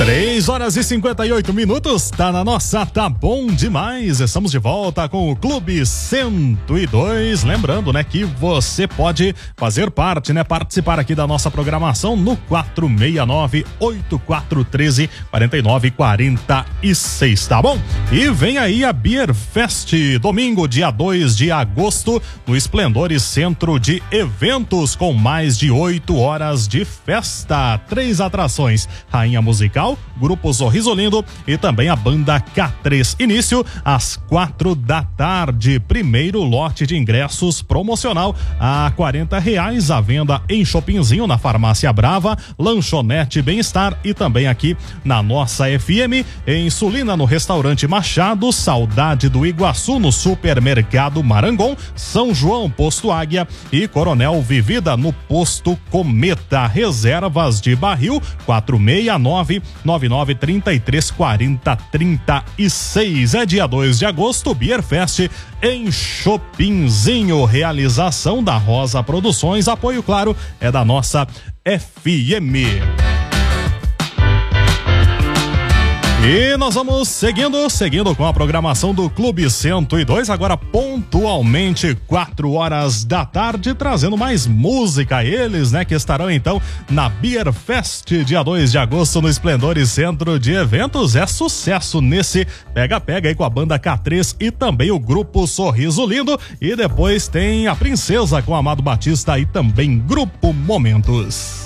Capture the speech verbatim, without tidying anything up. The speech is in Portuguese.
três horas e cinquenta e oito minutos, tá na nossa, tá bom demais. Estamos de volta com o Clube cento e dois. Lembrando, né, que você pode fazer parte, né, participar aqui da nossa programação no quatro seis nove, oito quatro um três, quatro nove quatro seis, tá bom? E vem aí a Beer Fest, domingo, dia dois de agosto, no Esplendores Centro de Eventos, com mais de oito horas de festa. Três atrações: Rainha Musical, Grupo Sorriso Lindo e também a banda K três. Início às quatro da tarde. Primeiro lote de ingressos promocional a quarenta reais, à venda em Shoppingzinho, na Farmácia Brava, Lanchonete Bem-Estar e também aqui na nossa F M, em Sulina, no Restaurante Machado, Saudade do Iguaçu, no Supermercado Marangon, São João, Posto Águia e Coronel Vivida, no Posto Cometa. Reservas de barril quatro seis nove, nove nove três três quatro zero três seis. É dia dois de agosto, Beer Fest em Shoppingzinho. Realização da Rosa Produções, apoio, claro, é da nossa F M. E nós vamos seguindo, seguindo com a programação do Clube cento e dois, agora pontualmente quatro horas da tarde, trazendo mais música. Eles, né, que estarão então na Beer Fest, dia dois de agosto, no Esplendores Centro de Eventos. É sucesso nesse pega-pega aí com a banda K três e também o Grupo Sorriso Lindo. E depois tem a Princesa com Amado Batista e também Grupo Momentos.